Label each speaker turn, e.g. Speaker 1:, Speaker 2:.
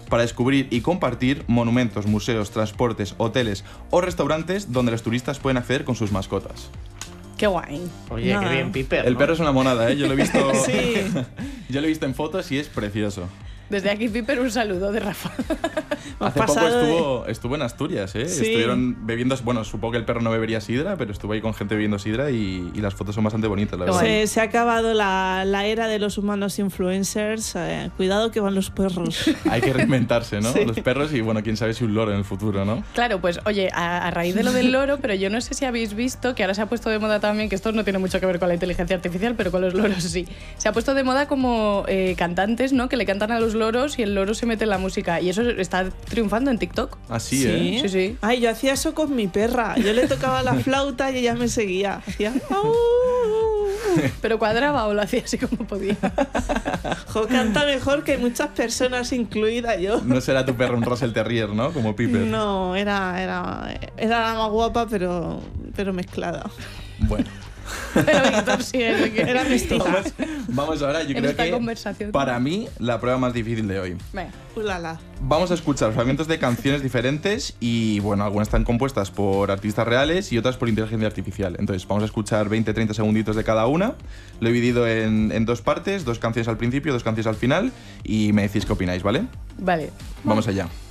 Speaker 1: para descubrir y compartir monumentos, museos, transportes, hoteles o restaurantes donde los turistas pueden acceder con sus mascotas.
Speaker 2: Qué guay.
Speaker 3: Oye, qué bien Piper,
Speaker 1: El
Speaker 3: ¿no?
Speaker 1: perro es una monada, ¿eh? Yo lo he visto,
Speaker 2: Sí.
Speaker 1: yo lo he visto en fotos y es precioso.
Speaker 2: Desde aquí, Piper, un saludo de Rafa.
Speaker 1: Hace poco estuvo en Asturias, ¿eh?
Speaker 2: Sí.
Speaker 1: Estuvieron bebiendo, bueno, supongo que el perro no bebería sidra, pero estuvo ahí con gente bebiendo sidra y las fotos son bastante bonitas, la verdad.
Speaker 4: Se ha acabado la era de los humanos influencers. Cuidado que van los perros.
Speaker 1: Hay que reinventarse, ¿no?
Speaker 4: Sí.
Speaker 1: Los perros y, bueno, quién sabe si un loro en el futuro, ¿no?
Speaker 2: Claro, pues oye, a raíz de lo del loro, pero yo no sé si habéis visto que ahora se ha puesto de moda también, que esto no tiene mucho que ver con la inteligencia artificial, pero con los loros sí. Se ha puesto de moda como cantantes, ¿no? Que le cantan a los loros y el loro se mete en la música. Y eso está triunfando en TikTok.
Speaker 1: Así, ¿eh?
Speaker 2: Sí, sí.
Speaker 4: Ay, yo hacía eso con mi perra. Yo le tocaba la flauta y ella me seguía. Hacía...
Speaker 2: Pero cuadraba o lo hacía así como podía.
Speaker 4: Jo, canta mejor que muchas personas, incluida yo.
Speaker 1: No será tu perro un Russell Terrier, ¿no? Como Piper.
Speaker 4: No, era la más guapa, pero mezclada.
Speaker 1: Bueno.
Speaker 2: Pero Víctor sí es el que...
Speaker 4: Era mestiza.
Speaker 1: Vamos ahora, yo
Speaker 2: En
Speaker 1: creo
Speaker 2: esta
Speaker 1: que
Speaker 2: conversación.
Speaker 1: para mí la prueba más difícil de hoy.
Speaker 2: Venga.
Speaker 4: Ulala.
Speaker 1: Vamos a escuchar fragmentos de canciones diferentes y, bueno, algunas están compuestas por artistas reales y otras por inteligencia artificial. Entonces vamos a escuchar 20-30 segunditos de cada una. Lo he dividido en dos partes, 2 canciones al principio, 2 canciones al final y me decís qué opináis, ¿vale?
Speaker 2: Vale.
Speaker 1: Vamos allá.